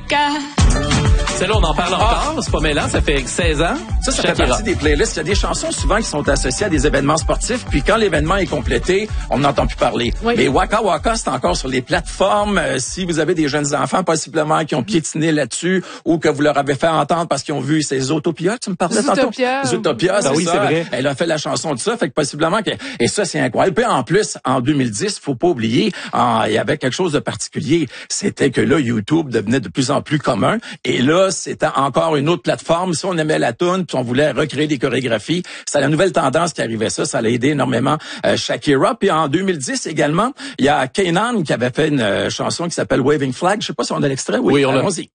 Waka. Celle-là, on en parle encore, c'est pas mêlant, ça fait 16 ans. Ça fait partie des playlists. Il y a des chansons souvent qui sont associées à des événements sportifs, puis quand l'événement est complété, on n'entend plus parler. Oui. Mais Waka Waka, c'est encore sur les plateformes. Si vous avez des jeunes enfants, possiblement, qui ont piétiné là-dessus, ou que vous leur avez fait entendre parce qu'ils ont vu ces Zootopia, tu me parlais tantôt? Zootopia, c'est oui, ça. C'est vrai. Elle a fait la chanson de ça, fait que possiblement que... Et ça, c'est incroyable. Puis en plus, en 2010, faut pas oublier, il y avait quelque chose de particulier. C'était que là, YouTube devenait de plus en plus commun. Et là, c'était encore une autre plateforme. Si on aimait la toune, puis on voulait recréer des chorégraphies, c'est la nouvelle tendance qui arrivait ça. Ça l'a aidé énormément Shakira. Puis en 2010 également, il y a Kanan qui avait fait une chanson qui s'appelle Waving Flag. Je sais pas si on a l'extrait. Oui, on l'a. Allons-y.